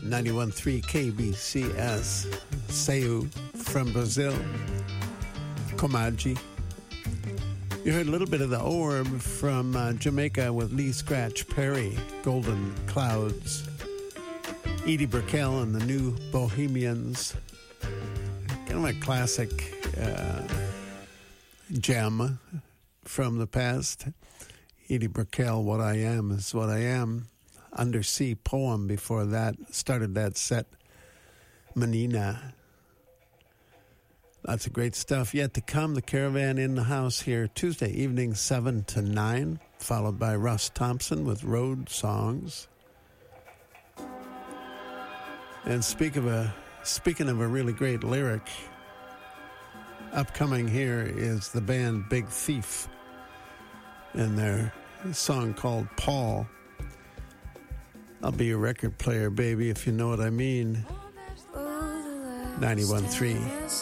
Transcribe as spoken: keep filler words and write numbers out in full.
ninety-one point three K B C S. Seu from Brazil. Comadre. You heard a little bit of the Orb from uh, Jamaica with Lee Scratch Perry, Golden Clouds. Edie Brickell and the New Bohemians. Kind of a classic uh, gem from the past. Edie Brickell, What I Am is What I Am. Undersea Poem before that. Started that set. Menina. Lots of great stuff yet to come. The Caravan in the house here Tuesday evening, seven to nine, followed by Russ Thompson with Road Songs. And speak of a, speaking of a really great lyric, upcoming here is the band Big Thief and their song called Paul. I'll be a record player, baby, if you know what I mean. ninety-one point three